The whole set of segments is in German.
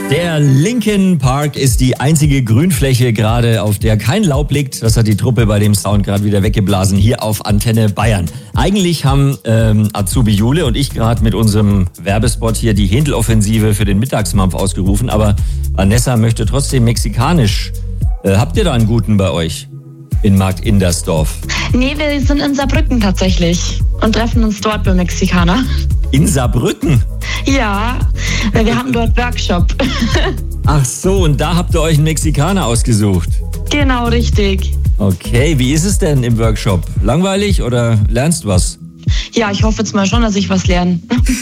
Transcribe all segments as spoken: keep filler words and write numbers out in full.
Der Linkin Park ist die einzige Grünfläche gerade, auf der kein Laub liegt. Das hat die Truppe bei dem Sound gerade wieder weggeblasen, hier auf Antenne Bayern. Eigentlich haben ähm, Azubi Jule und ich gerade mit unserem Werbespot hier die Händel-Offensive für den Mittagsmampf ausgerufen, aber Vanessa möchte trotzdem mexikanisch. Äh, habt ihr da einen guten bei euch in Markt Indersdorf? Nee, wir sind in Saarbrücken tatsächlich und treffen uns dort bei Mexikaner. In Saarbrücken? Ja, weil wir haben dort Workshop. Ach so, und da habt ihr euch einen Mexikaner ausgesucht? Genau, richtig. Okay, wie ist es denn im Workshop? Langweilig oder lernst du was? Ja, ich hoffe jetzt mal schon, dass ich was lerne.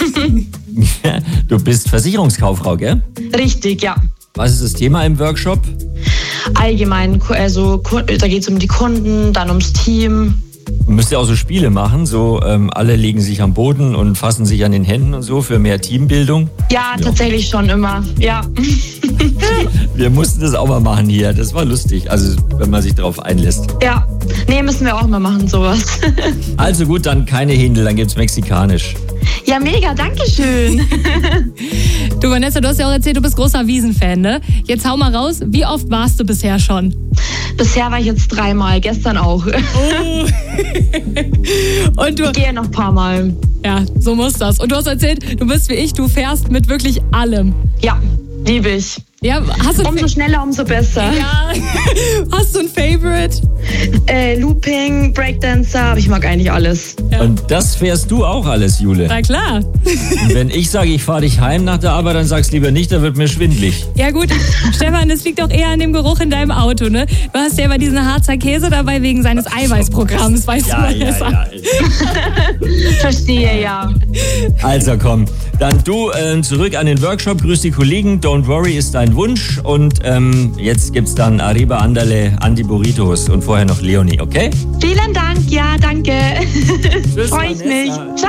Du bist Versicherungskauffrau, gell? Richtig, ja. Was ist das Thema im Workshop? Allgemein, also da geht es um die Kunden, dann ums Team. Müsst ihr auch so Spiele machen, so ähm, alle legen sich am Boden und fassen sich an den Händen und so für mehr Teambildung? Ja, ja. Tatsächlich schon immer, ja. Wir mussten das auch mal machen hier, das war lustig, also wenn man sich darauf einlässt. Ja, nee, müssen wir auch mal machen, sowas. Also gut, dann keine Händel, dann gibt's mexikanisch. Ja, mega, danke schön. Du, Vanessa, du hast ja auch erzählt, du bist großer Wiesn-Fan, ne? Jetzt hau mal raus, wie oft warst du bisher schon? Bisher war ich jetzt dreimal, gestern auch. Oh. Und du, ich gehe noch ein paar Mal. Ja, so muss das. Und du hast erzählt, du bist wie ich, du fährst mit wirklich allem. Ja, liebe ich. Ja, hast du umso schneller, umso besser. Ja. Hast du ein Favorite? Äh, Looping, Breakdancer, aber ich mag eigentlich alles. Ja. Und das fährst du auch alles, Jule? Na klar. Und wenn ich sage, ich fahre dich heim nach der Arbeit, dann sagst lieber nicht, da wird mir schwindelig. Ja gut, Stefan, das liegt doch eher an dem Geruch in deinem Auto, ne? Du hast ja immer diesen Harzer Käse dabei wegen seines Eiweißprogramms, weißt ja, du, Vanessa? Ja, ja. Verstehe, ja. Also komm, dann du äh, zurück an den Workshop, grüß die Kollegen, Don't Worry ist dein Wunsch und ähm, jetzt gibt's dann Arriba Andale, Andi Burritos und vorher noch Leonie, okay? Vielen Dank, ja, danke. Freue ich mich. Ciao.